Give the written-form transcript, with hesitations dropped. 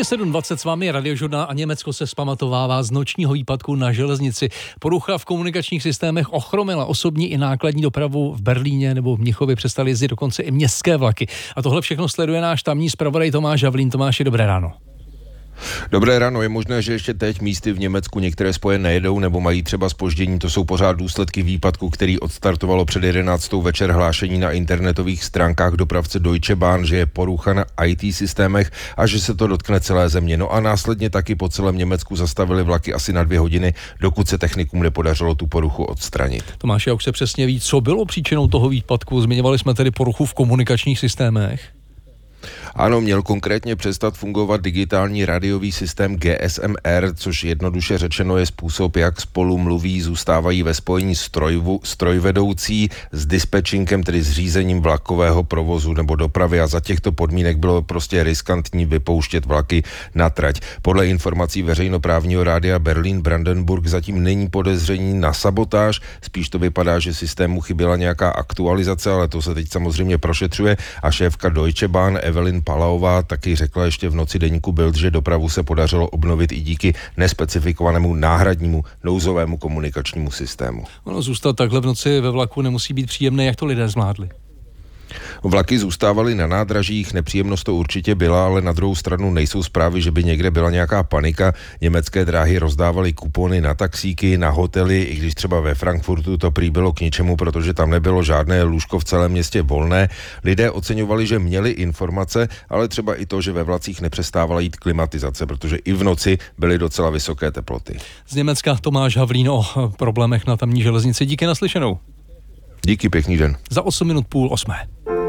Je 7:20, s vámi Radiožurnál a Německo se vzpamatovává z nočního výpadku na železnici. Porucha v komunikačních systémech ochromila osobní i nákladní dopravu v Berlíně nebo v Mnichově, přestaly jezdit dokonce i městské vlaky. A tohle všechno sleduje náš tamní zpravodaj Tomáš Havlín. Tomáši, dobré ráno. Dobré ráno, je možné, že ještě teď místy v Německu některé spoje nejedou nebo mají třeba zpoždění. To jsou pořád důsledky výpadku, který odstartovalo před 11. večer hlášení na internetových stránkách dopravce Deutsche Bahn, že je porucha na IT systémech a že se to dotkne celé země. No a následně taky po celém Německu zastavili vlaky asi na 2 hodiny, dokud se technikům nepodařilo tu poruchu odstranit. Tomáši, a už se přesně ví, co bylo příčinou toho výpadku. Zmiňovali jsme tedy poruchu v komunikačních systémech. Ano, měl konkrétně přestat fungovat digitální radiový systém GSMR, což jednoduše řečeno je způsob, jak spolu mluví, zůstávají ve spojení strojvedoucí s dispečinkem, tedy s řízením vlakového provozu nebo dopravy, a za těchto podmínek bylo prostě riskantní vypouštět vlaky na trať. Podle informací veřejnoprávního rádia Berlin-Brandenburg zatím není podezření na sabotáž, spíš to vypadá, že systému chyběla nějaká aktualizace, ale to se teď samozřejmě prošetřuje a šéfka Deutsche Bahn Evelyn Palaová taky řekla ještě v noci deníku Bild, že dopravu se podařilo obnovit i díky nespecifikovanému náhradnímu nouzovému komunikačnímu systému. Ono zůstat takhle v noci ve vlaku nemusí být příjemné, jak to lidé zvládli. Vlaky zůstávaly na nádražích, nepříjemnost to určitě byla, ale na druhou stranu nejsou zprávy, že by někde byla nějaká panika. Německé dráhy rozdávaly kupony na taxíky, na hotely, i když třeba ve Frankfurtu to prý bylo k ničemu, protože tam nebylo žádné lůžko v celém městě volné. Lidé oceňovali, že měli informace, ale třeba i to, že ve vlacích nepřestávala jít klimatizace, protože i v noci byly docela vysoké teploty. Z Německa Tomáš Havlín o problémech na tamní železnici. Díky, naslyšenou. Díky, pěkný den. Za 8 minut 7:30.